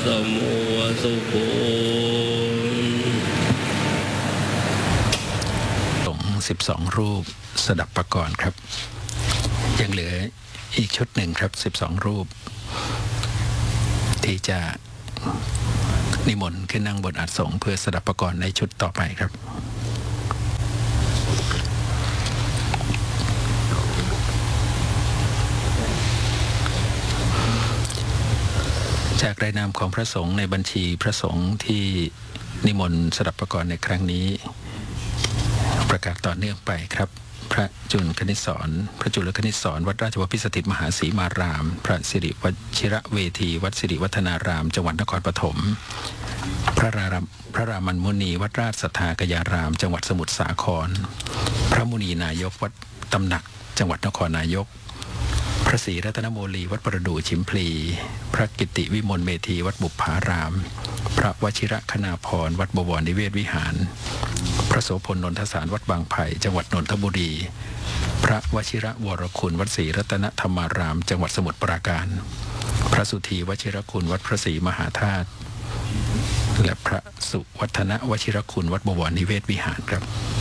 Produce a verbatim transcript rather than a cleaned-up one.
สมโอสุโขสงฆ์สิบสองรูปสดับประกรณ์ครับยังเหลืออีกชุดหนึ่งครับสิบสองรูปที่จะนิมนต์ขึ้นนั่งบนอาสงฆ์เพื่อสดับประกรณ์ในชุดต่อไปครับจากรายนามของพระสงฆ์ในบัญชีพระสงฆ์ที่นิมนต์สดับประกรณ์ในครั้งนี้ประกาศต่อเนื่องไปครับพระจุลคณิศรพระจุลคณิศรวัดราชวพิสถิตมหาศรีมารามพระสิริวชิระเวทีวัดสิริวัฒนารามจังหวัดนครปฐมพระรามพระรามันมุนีวัดราชสัทธากยารามจังหวัดสมุทรสาครพระมุนีนายกวัดตำหนักจังหวัดนครนายกพระศรีรัตนโมลีวัดประดู่ชิมพลีพระกิติวิมลเมธีวัดบุพพารามพระวชิระคณาพรวัดบวรนิเวศวิหารพระโสพลนนทสารวัดบางไผ่จังหวัดนนทบุรีพระวชิระวรคุณวัดศรีรัตนธรรมารามจังหวัดสมุทรปราการพระสุธีวชิรคุณวัดพระศรีมหาธาตุและพระสุวัฒนวชิรคุณวัดบวรนิเวศวิหารครับ